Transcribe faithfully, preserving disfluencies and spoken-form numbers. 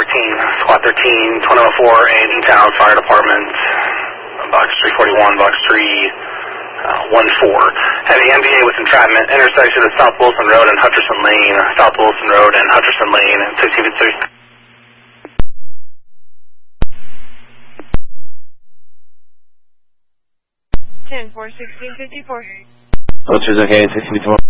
fifteen, Squad thirteen, twenty oh four, and E-Town Fire Department, box three forty-one, box three fourteen. Heavy M V A with entrapment, intersection of South Wilson Road and Hutcherson Lane, South Wilson Road and Hutcherson Lane, sixteen fifty-three. ten four, sixteen fifty-four. Officers, okay, sixteen fifty-four.